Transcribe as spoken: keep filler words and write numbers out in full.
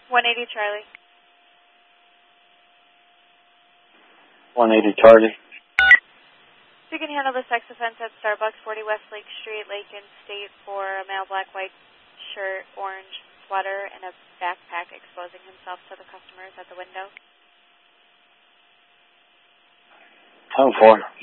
one eighty Charlie. one eighty Charlie. So you can handle the sex offense at Starbucks, forty West Lake Street, Lake and State, for a male black, white shirt, orange sweater, and a backpack exposing himself to the customers at the window. ten four.